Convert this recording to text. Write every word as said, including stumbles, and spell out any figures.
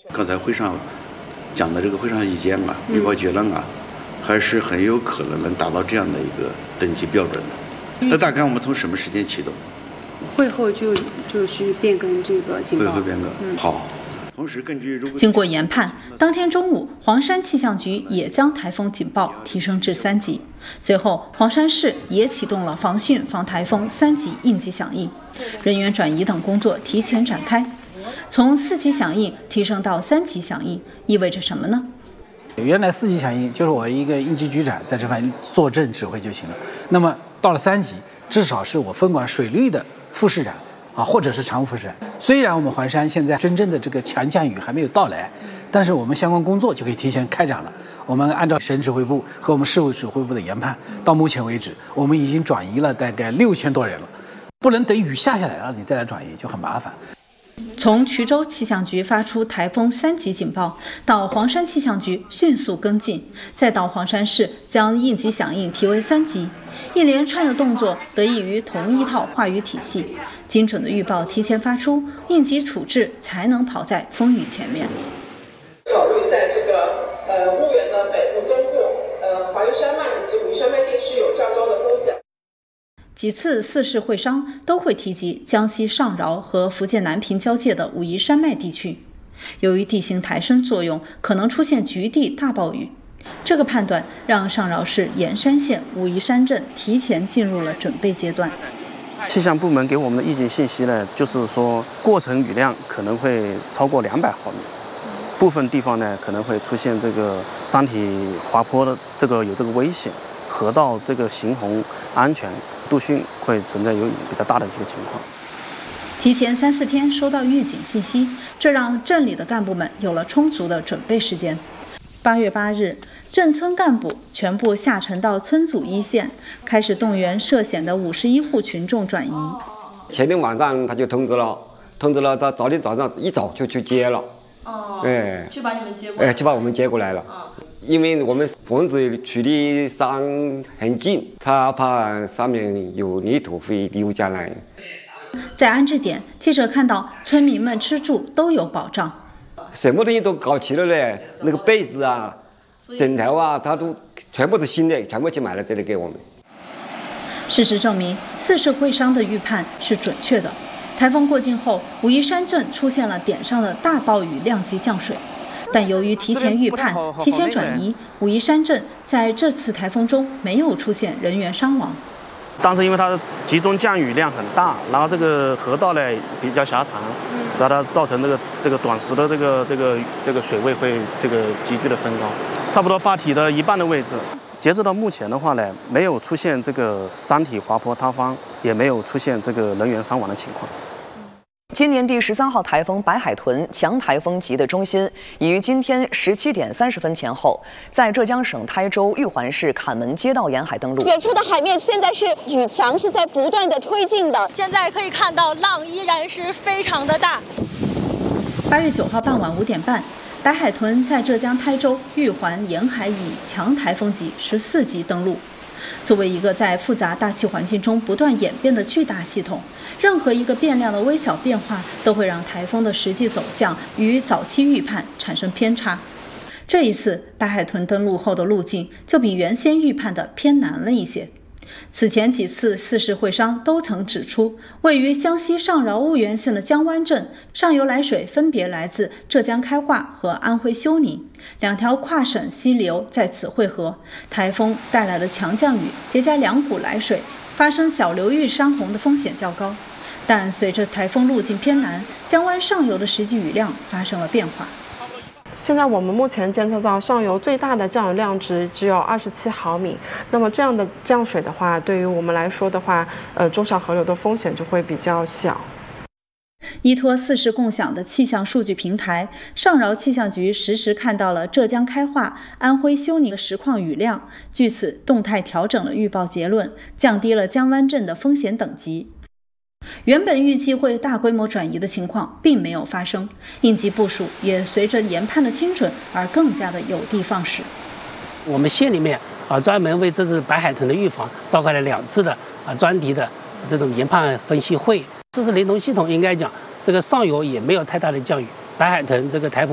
刚才会上讲的这个会上意见啊、预报结论啊，还是很有可能能达到这样的一个等级标准的。那大概我们从什么时间启动？ 会后就就是变更这个警报。 会后变更，嗯、好。同时，根据如果经过研判，当天中午，黄山气象局也将台风警报提升至三级。随后，黄山市也启动了防汛防台风三级应急响应，人员转移等工作提前展开。从四级响应提升到三级响应，意味着什么呢？ 原来四级响应就是我一个应急局长在这方坐镇指挥就行了。那么到了三级，至少是我分管水利的副市长。啊，或者是常务副市长。虽然我们黄山现在真正的这个强降雨还没有到来，但是我们相关工作就可以提前开展了。我们按照省指挥部和我们市委指挥部的研判，到目前为止，我们已经转移了大概六千多人了。不能等雨下下来了你再来转移，就很麻烦。 从衢州气象局发出台风三级警报，到黄山气象局迅速跟进，再到黄山市将应急响应提为三级，一连串的动作得益于同一套话语体系，精准的预报提前发出，应急处置才能跑在风雨前面。 考虑在这个呃婺源的北部东部、呃华云山脉以及武夷山脉地区有较高的风险。 几次四市会商都会提及江西上饶和福建南平交界的武夷山脉地区，由于地形抬升作用，可能出现局地大暴雨。这个判断让上饶市盐山县武夷山镇提前进入了准备阶段。 气象部门给我们的预警信息呢，就是说过程雨量可能会超过两百毫米，部分地方呢可能会出现这个山体滑坡的这个有这个危险，河道这个行洪安全度汛会存在有比较大的这个情况。 提前三四天收到预警信息，这让镇里的干部们有了充足的准备时间。八月八日，镇村干部全部下沉到村组一线，开始动员涉险的五十一户群众转移。 前天晚上他就通知了，通知了，他昨天早上一早就去接了。 哦， 哎， 就把你们接过来。 哎，就把我们接过来了。哦，因为我们房子距离山很近，他怕上面有泥土会流下来。 在安置点，记者看到村民们吃住都有保障， 什么东西都搞齐了嘞，那个被子啊、枕头啊，他都全部是新的，全部去买了这里给我们。 事实证明，四市会商的预判是准确的。台风过境后，武夷山镇出现了点上的大暴雨量级降水。但由于提前预判、提前转移，武夷山镇在这次台风中没有出现人员伤亡。 当时因为它集中降雨量很大，然后这个河道呢比较狭长，所以它造成这个这个短时的这个这个这个水位会这个急剧的升高，差不多坝体的一半的位置。截止到目前的话呢，没有出现这个山体滑坡塌方，也没有出现这个人员伤亡的情况。 今年第十三号台风白海豚强台风级的中心已于今天十七点三十分前后，在浙江省台州玉环市坎门街道沿海登陆。 远处的海面现在是雨墙是在不断的推进的， 现在可以看到浪依然是非常的大。 八月九号傍晚五点半，白海豚在浙江台州玉环沿海以强台风级十四级登陆。作为一个在复杂大气环境中不断演变的巨大系统，任何一个变量的微小变化都会让台风的实际走向与早期预判产生偏差。这一次白海豚登陆后的路径就比原先预判的偏南了一些。此前几次四市会商都曾指出，位于江西上饶婺源县的江湾镇上游来水分别来自浙江开化和安徽休宁，两条跨省溪流在此汇合，台风带来的强降雨叠加两股来水，发生小流域山洪的风险较高。但随着台风路径偏南，江湾上游的实际雨量发生了变化。 现在我们目前监测到上游最大的降雨量值只有二十七毫米，那么这样的降水的话，对于我们来说的话，呃，中小河流的风险就会比较小。 依托四市共享的气象数据平台，上饶气象局实时看到了浙江开化、安徽休宁的实况雨量，据此动态调整了预报结论，降低了江湾镇的风险等级。原本预计会大规模转移的情况并没有发生，应急部署也随着研判的精准而更加的有的放矢。 我们县里面啊，专门为这次白海豚的预防召开了两次的啊专题的这种研判分析会。四市雷同系统应该讲，这个上游也没有太大的降雨，白海豚这个台风